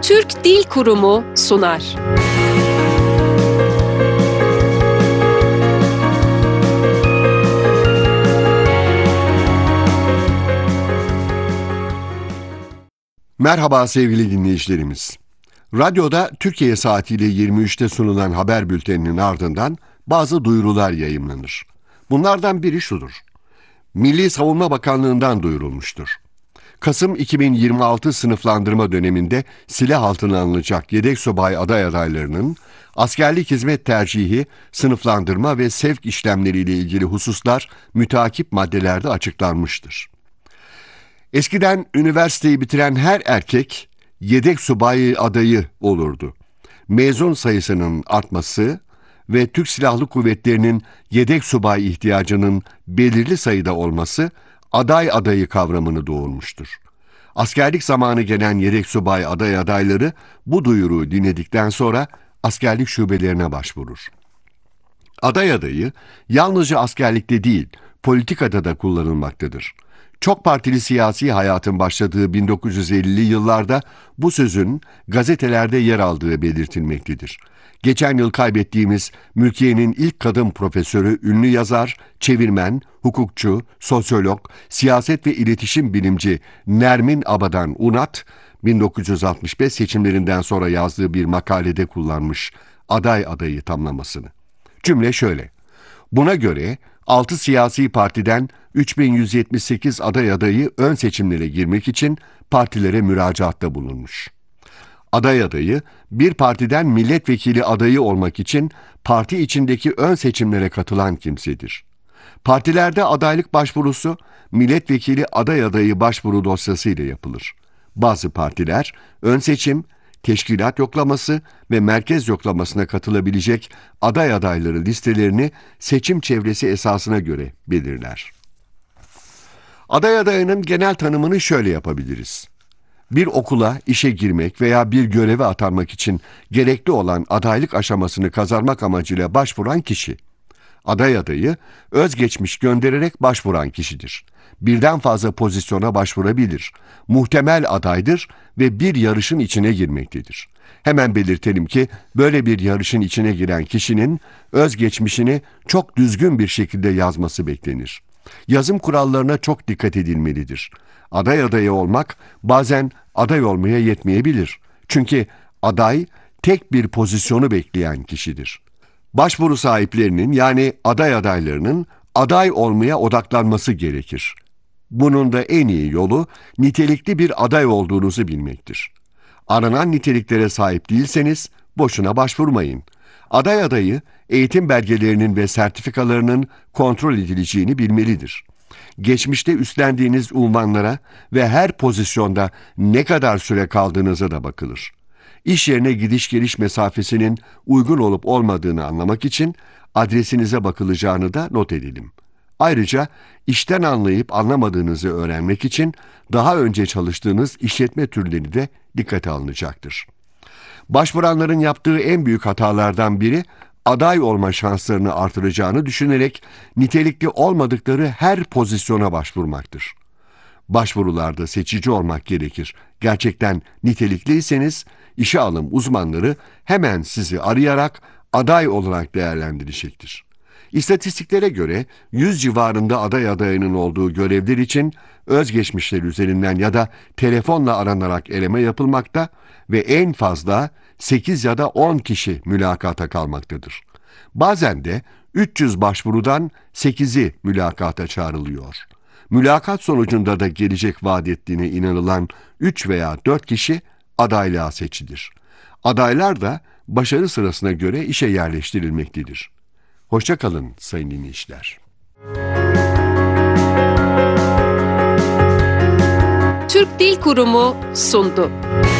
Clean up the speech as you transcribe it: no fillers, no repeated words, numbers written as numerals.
Türk Dil Kurumu sunar. Merhaba sevgili dinleyicilerimiz. Radyoda Türkiye saatiyle 23'te sunulan haber bülteninin ardından bazı duyurular yayımlanır. Bunlardan biri şudur. Milli Savunma Bakanlığı'ndan duyurulmuştur. Kasım 2026 sınıflandırma döneminde silah altına alınacak yedek subay aday adaylarının askerlik hizmet tercihi, sınıflandırma ve sevk işlemleriyle ilgili hususlar müteakip maddelerde açıklanmıştır. Eskiden üniversiteyi bitiren her erkek yedek subay adayı olurdu. Mezun sayısının artması ve Türk Silahlı Kuvvetleri'nin yedek subay ihtiyacının belirli sayıda olması aday adayı kavramını doğurmuştur. Askerlik zamanı gelen yedek subay aday adayları bu duyuruyu dinledikten sonra askerlik şubelerine başvurur. Aday adayı yalnızca askerlikte değil, politikada da kullanılmaktadır. Çok partili siyasi hayatın başladığı 1950'li yıllarda bu sözün gazetelerde yer aldığı belirtilmektedir. Geçen yıl kaybettiğimiz Mülkiye'nin ilk kadın profesörü, ünlü yazar, çevirmen, hukukçu, sosyolog, siyaset ve iletişim bilimci Nermin Abadan Unat, 1965 seçimlerinden sonra yazdığı bir makalede kullanmış aday adayı tamlamasını. Cümle şöyle: buna göre 6 siyasi partiden 3178 aday adayı ön seçimlere girmek için partilere müracaatta bulunmuş. Aday adayı, bir partiden milletvekili adayı olmak için parti içindeki ön seçimlere katılan kimsedir. Partilerde adaylık başvurusu, milletvekili aday adayı başvuru dosyası ile yapılır. Bazı partiler ön seçim, teşkilat yoklaması ve merkez yoklamasına katılabilecek aday adayları listelerini seçim çevresi esasına göre belirler. Aday adayının genel tanımını şöyle yapabiliriz. Bir okula, işe girmek veya bir göreve atanmak için gerekli olan adaylık aşamasını kazanmak amacıyla başvuran kişi. Aday adayı, özgeçmiş göndererek başvuran kişidir. Birden fazla pozisyona başvurabilir. Muhtemel adaydır ve bir yarışın içine girmektedir. Hemen belirtelim ki böyle bir yarışın içine giren kişinin özgeçmişini çok düzgün bir şekilde yazması beklenir. Yazım kurallarına çok dikkat edilmelidir. Aday adayı olmak bazen aday olmaya yetmeyebilir. Çünkü aday tek bir pozisyonu bekleyen kişidir. Başvuru sahiplerinin, yani aday adaylarının aday olmaya odaklanması gerekir. Bunun da en iyi yolu nitelikli bir aday olduğunuzu bilmektir. Aranan niteliklere sahip değilseniz boşuna başvurmayın. Aday adayı eğitim belgelerinin ve sertifikalarının kontrol edileceğini bilmelidir. Geçmişte üstlendiğiniz unvanlara ve her pozisyonda ne kadar süre kaldığınıza da bakılır. İş yerine gidiş geliş mesafesinin uygun olup olmadığını anlamak için adresinize bakılacağını da not edelim. Ayrıca işten anlayıp anlamadığınızı öğrenmek için daha önce çalıştığınız işletme türleri de dikkate alınacaktır. Başvuranların yaptığı en büyük hatalardan biri, aday olma şanslarını artıracağını düşünerek nitelikli olmadıkları her pozisyona başvurmaktır. Başvurularda seçici olmak gerekir. Gerçekten nitelikliyseniz işe alım uzmanları hemen sizi arayarak aday olarak değerlendirecektir. İstatistiklere göre 100 civarında aday adayının olduğu görevler için özgeçmişler üzerinden ya da telefonla aranarak eleme yapılmakta ve en fazla 8 ya da 10 kişi mülakata kalmaktadır. Bazen de 300 başvurudan 8'i mülakata çağrılıyor. Mülakat sonucunda da gelecek vaat ettiğine inanılan 3 veya 4 kişi adaylığa seçilir. Adaylar da başarı sırasına göre işe yerleştirilmektedir. Hoşça kalın sayın dinleyiciler. Türk Dil Kurumu sundu.